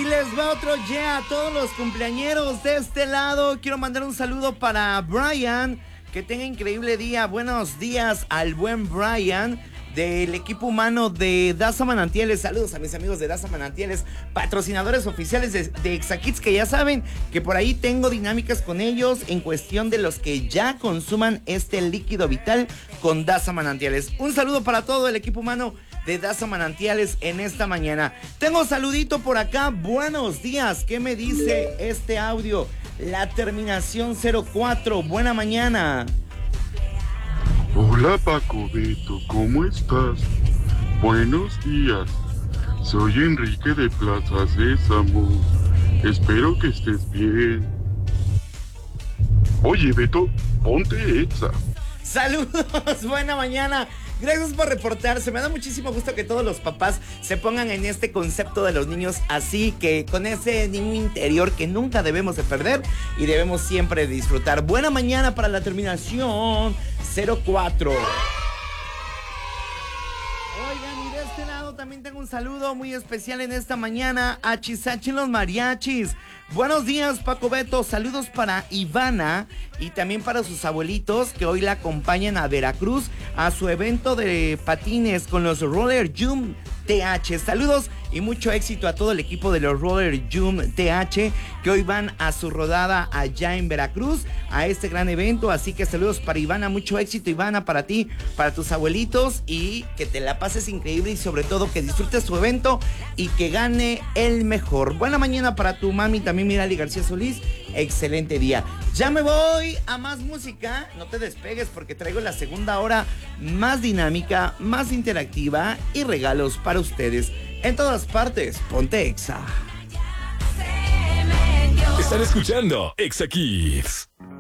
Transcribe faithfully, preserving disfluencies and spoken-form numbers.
les va otro ya yeah, a todos los cumpleañeros de este lado. Quiero mandar un saludo para Brian. Que tenga increíble día. Buenos días al buen Brian del equipo humano de Daza Manantiales. Saludos a mis amigos de Daza Manantiales, patrocinadores oficiales de, de Exacits, que ya saben que por ahí tengo dinámicas con ellos en cuestión de los que ya consuman este líquido vital con Daza Manantiales. Un saludo para todo el equipo humano de Daza Manantiales en esta mañana. Tengo saludito por acá. Buenos días. ¿Qué me dice este audio? La terminación cero cuatro. Buena mañana. Hola Paco Beto, ¿cómo estás? Buenos días. Soy Enrique de Plaza Sésamo. Espero que estés bien. Oye Beto, ponte Exa. Saludos, buena mañana. Gracias por reportarse. Me da muchísimo gusto que todos los papás se pongan en este concepto de los niños así, que con ese niño interior que nunca debemos de perder y debemos siempre disfrutar. Buena mañana para la terminación cero cuatro. Oigan, y de este lado también tengo un saludo muy especial en esta mañana a Chisachi los Mariachis. Buenos días, Paco Beto. Saludos para Ivana y también para sus abuelitos que hoy la acompañan a Veracruz a su evento de patines con los Roller Jump T H. Saludos y mucho éxito a todo el equipo de los Roller Jump T H que hoy van a su rodada allá en Veracruz a este gran evento. Así que saludos para Ivana, mucho éxito Ivana para ti, para tus abuelitos, y que te la pases increíble y sobre todo que disfrutes tu evento y que gane el mejor. Buena mañana para tu mami también, Mirali García Solís. Excelente día. Ya me voy a más música. No te despegues porque traigo la segunda hora más dinámica, más interactiva y regalos para ustedes. En todas partes, ponte Exa. Están escuchando Exa Kids.